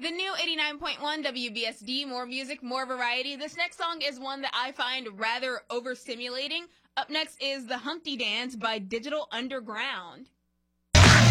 The new 89.1 WBSD, more music, more variety. This next song is one that I find rather overstimulating. Up next is The Humpty Dance by Digital Underground.